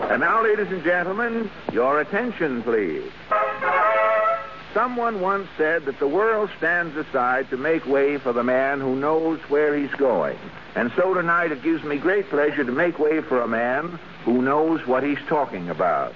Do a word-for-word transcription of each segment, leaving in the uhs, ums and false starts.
And now, ladies and gentlemen, your attention, please. Someone once said that the world stands aside to make way for the man who knows where he's going. And so tonight it gives me great pleasure to make way for a man who knows what he's talking about.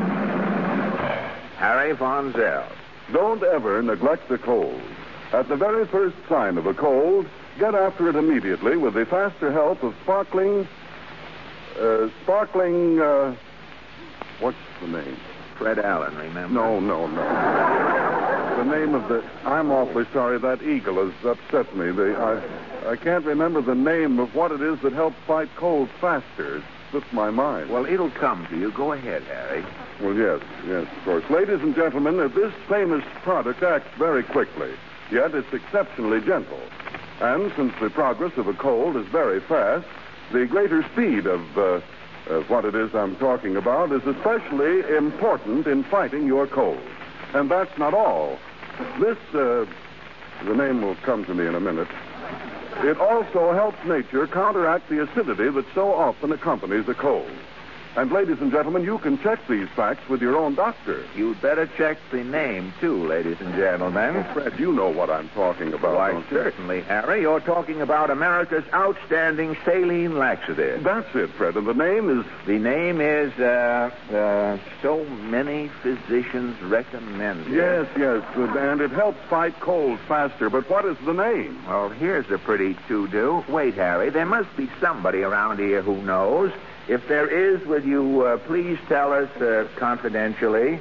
Harry Von Zell. Don't ever neglect the cold. At the very first sign of a cold, get after it immediately with the faster help of sparkling... Uh, sparkling, uh... What's the name? Fred Allen, remember? No, no, no. The name of the... I'm awfully sorry. That eagle has upset me. The, I, I can't remember the name of what it is that helps fight colds faster. It slipped my mind. Well, it'll come to you. Go ahead, Harry. Well, yes, yes, of course. Ladies and gentlemen, this famous product acts very quickly, yet it's exceptionally gentle. And since the progress of a cold is very fast, the greater speed of... Uh, Uh, what it is I'm talking about is especially important in fighting your cold. And that's not all. This, uh, the name will come to me in a minute. It also helps nature counteract the acidity that so often accompanies a cold. And, ladies and gentlemen, you can check these facts with your own doctor. You'd better check the name, too, ladies and gentlemen. Oh, Fred, you know what I'm talking about. Why, don't you? certainly, Harry. You're talking about America's outstanding saline laxative. That's it, Fred. And the name is... The name is, uh, uh, so many physicians recommend it. Yes, yes. And it helps fight colds faster. But what is the name? Well, here's a pretty to-do. Wait, Harry. There must be somebody around here who knows. If there is, will you uh, please tell us uh, confidentially?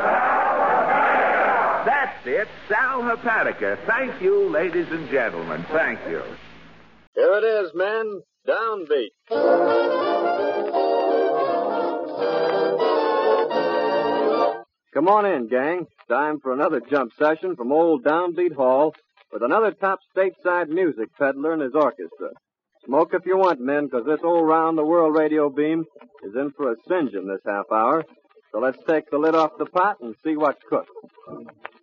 Sal That's it, Sal Hepatica. Thank you, ladies and gentlemen. Thank you. Here it is, men. Downbeat. Come on in, gang. Time for another jump session from old Downbeat Hall with another top stateside music peddler and his orchestra. Smoke if you want, men, because this old round-the-world radio beam is in for a singeing this half hour. So let's take the lid off the pot and see what's cooked.